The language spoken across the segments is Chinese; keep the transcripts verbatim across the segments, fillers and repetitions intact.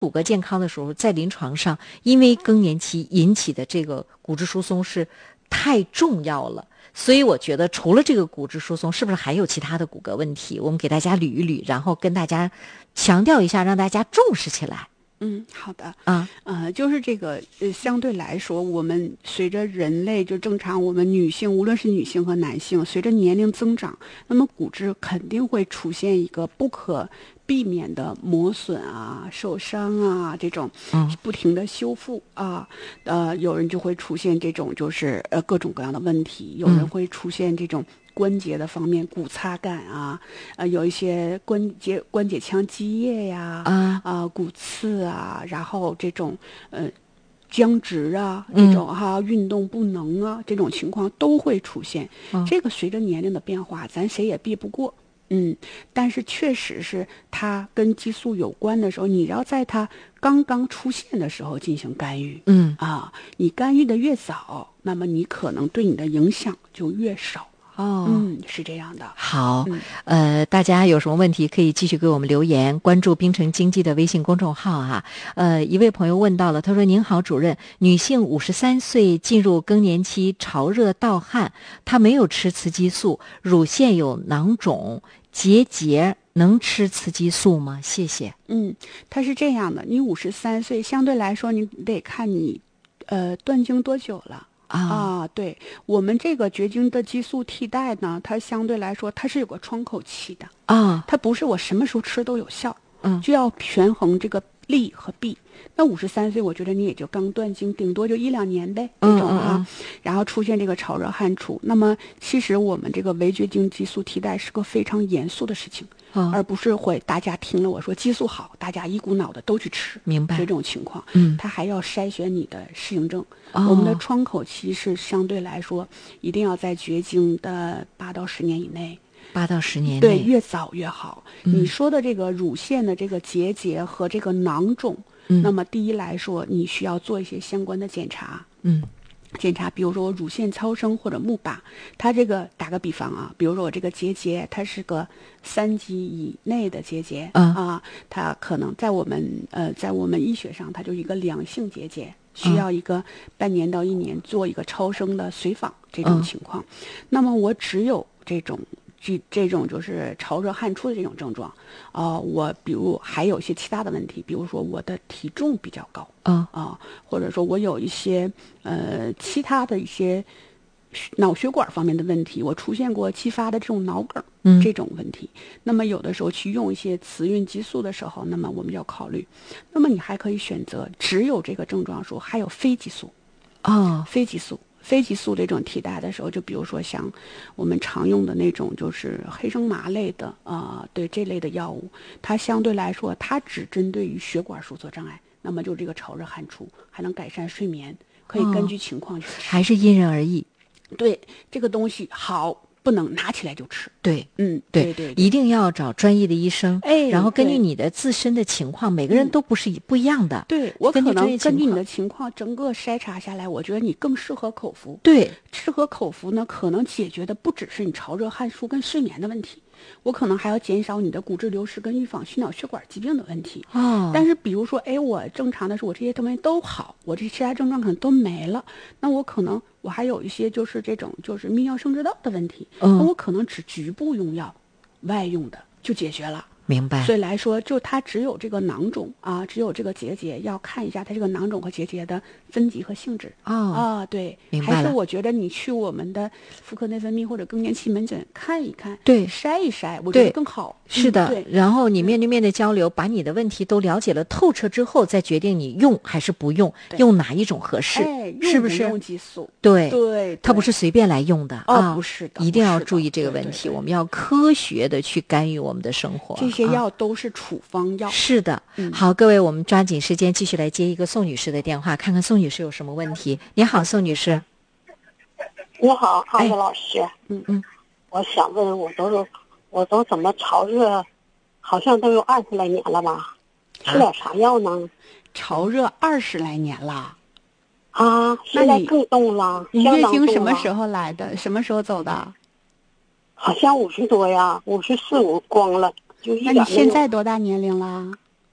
骨骼健康的时候，在临床上，因为更年期引起的这个骨质疏松是太重要了，所以我觉得除了这个骨质疏松，是不是还有其他的骨骼问题？我们给大家捋一捋，然后跟大家强调一下，让大家重视起来。 嗯，好的啊， 呃，就是这个呃，相对来说，我们随着人类就正常，我们女性无论是女性和男性，随着年龄增长，那么骨质肯定会出现一个不可避免的磨损啊、受伤啊这种，不停的修复啊，呃，有人就会出现这种就是呃各种各样的问题，有人会出现这种。关节的方面，骨擦感啊，呃，有一些关节关节腔积液呀，啊、呃，骨刺啊，然后这种呃僵直啊，这种哈、嗯、运动不能啊，这种情况都会出现。嗯、这个随着年龄的变化，咱谁也避不过。嗯，但是确实是它跟激素有关的时候，你要在它刚刚出现的时候进行干预。嗯啊，你干预的越早，那么你可能对你的影响就越少。哦，嗯，是这样的。 好，嗯、呃，大家有什么问题可以继续给我们留言，关注滨城经济的微信公众号啊。呃，一位朋友问到了，他说：“您好，主任，女性五十三岁进入更年期，潮热盗汗，她没有吃雌激素，乳腺有囊肿、结节，能吃雌激素吗？谢谢。” 嗯，他是这样的，你五十三岁，相对来说，你得看你，呃，断经多久了。啊, 啊，对，我们这个绝经的激素替代呢，它相对来说它是有个窗口期的啊，它不是我什么时候吃都有效，嗯，就要权衡这个利和弊。那五十三岁，我觉得你也就刚断经，顶多就一两年呗，这种哈、啊，嗯嗯嗯然后出现这个潮热汗出，那么其实我们这个围绝经激素替代是个非常严肃的事情。哦、而不是会大家听了我说激素好，大家一股脑的都去吃， 明白？ 这种情况，嗯，它还要筛选你的适应症。哦、我们的窗口期是相对来说，一定要在绝经的八到十年以内。 八到十年内， 对，越早越好。嗯、你说的这个乳腺的这个结节和这个囊肿，嗯，那么第一来说，你需要做一些相关的检查，嗯。检查，比如说我乳腺超声或者钼靶，它这个打个比方啊，比如说我这个结节，它是个三级以内的结节、嗯、啊，它可能在我们呃在我们医学上，它就是一个良性结节，需要一个半年到一年做一个超声的随访这种情况。嗯、那么我只有这种。这这种就是潮热汗出的这种症状，啊、呃，我比如还有一些其他的问题，比如说我的体重比较高，啊、呃、啊，或者说我有一些呃其他的一些脑血管方面的问题，我出现过继发的这种脑梗，嗯，这种问题，那么有的时候去用一些雌孕激素的时候，那么我们要考虑，那么你还可以选择只有这个症状时候还有非激素，啊，非激素。非激素这种替代的时候，就比如说像我们常用的那种就是黑生麻类的啊、呃，对这类的药物，它相对来说它只针对于血管收缩障碍，那么就这个潮热汗出还能改善睡眠，可以根据情况去吃、 哦、还是因人而异。 对，这个东西好不能拿起来就吃。 对， 嗯， 对对 对, 对， 一定要找专业的医生， 哎， 然后根据你的自身的情况，每个人都不是不一样的。 嗯、对，我可能根据你的情况，整个筛查下来，我觉得你更适合口服。 对， 适合口服呢，可能解决的不只是你潮热汗出跟睡眠的问题，我可能还要减少你的骨质流失跟预防心脑血管疾病的问题。哦，但是比如说，哎，我正常的时候，我这些东西都好，我这其他症状可能都没了，那我可能我还有一些就是这种就是泌尿生殖道的问题，嗯，那我可能只局部用药。外用的就解决了， 明白。 所以来说，就它只有这个囊肿啊，只有这个结节，要看一下它这个囊肿和结节的分级和性质。 哦啊，对， 明白了。 还是我觉得你去我们的妇科内分泌或者更年期门诊看一看， 对， 筛一筛，我觉得更好。 是的、 嗯，对。 然后你面对面的交流，把你的问题都了解了透彻之后，再决定你用还是不用，用哪一种合适， 哎、 是不是？ 用激素， 对对， 它不是随便来用的、 哦、 啊， 不是的， 一定要注意这个问题。 对对对， 我们要科学的去干预我们的生活。 这些药都是处方药。 啊、是的、 嗯， 好，各位，我们抓紧时间继续来接一个宋女士的电话，看看宋女士有什么问题。你好，宋女士。 你好，安子老师。 嗯嗯， 我想问，我都是我都怎么潮热？好像都有二十来年了吧？吃点啥药呢？ 啊、潮热二十来年了。 啊，现在更重了。 你月经什么时候来的？什么时候走的？ 好像五十多呀，五十四五光了，就一点。 那你现在多大年龄了？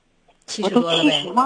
七十多了呗。